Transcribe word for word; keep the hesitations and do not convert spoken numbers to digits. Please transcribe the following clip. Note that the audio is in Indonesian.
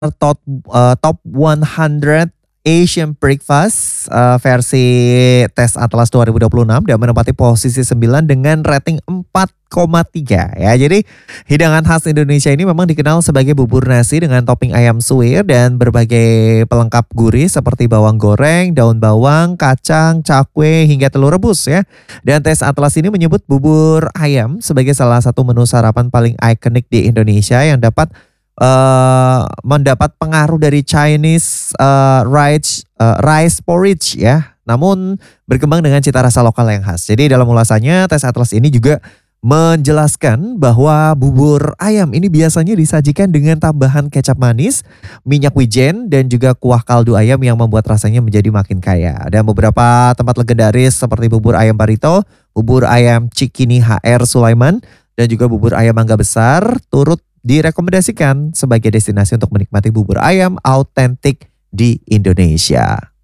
Top, eee, Top one hundred Asian Breakfast, eee, versi Tes Atlas dua ribu dua puluh enam dan menempati posisi sembilan dengan rating empat koma tiga ya. Jadi hidangan khas Indonesia ini memang dikenal sebagai bubur nasi dengan topping ayam suwir dan berbagai pelengkap gurih seperti bawang goreng, daun bawang, kacang, cakwe, hingga telur rebus ya. Dan Tes Atlas ini menyebut bubur ayam sebagai salah satu menu sarapan paling ikonik di Indonesia yang dapat Eee, mendapat pengaruh dari Chinese, eee, rice eee, rice porridge ya, namun berkembang dengan cita rasa lokal yang khas. Jadi dalam ulasannya Tes Atlas ini juga menjelaskan bahwa bubur ayam ini biasanya disajikan dengan tambahan kecap manis, minyak wijen, dan juga kuah kaldu ayam yang membuat rasanya menjadi makin kaya. Dan beberapa tempat legendaris seperti bubur ayam Barito, bubur ayam Cikini H R Sulaiman, dan juga bubur ayam Mangga Besar turut direkomendasikan sebagai destinasi untuk menikmati bubur ayam autentik di Indonesia.